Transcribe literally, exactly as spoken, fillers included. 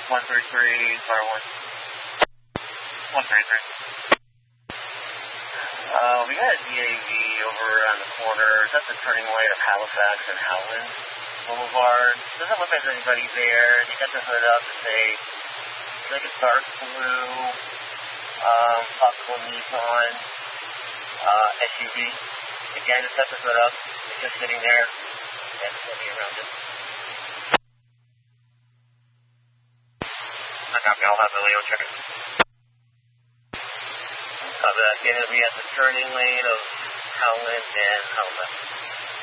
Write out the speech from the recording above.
one three three, car one. one three three. Uh, we got a D A V over on the corner. That's the turning light of Halifax and Howland Boulevard. Doesn't look like there's anybody there. You got the hood up to say, it's like a dark blue, um, possible Nissan, uh, S U V. Again, it's got the hood up. It's just sitting there. And nobody around it. I copy. I'll have the Leo check it. Copy that. Again, it'll be at the turning lane of Howland and Halifax.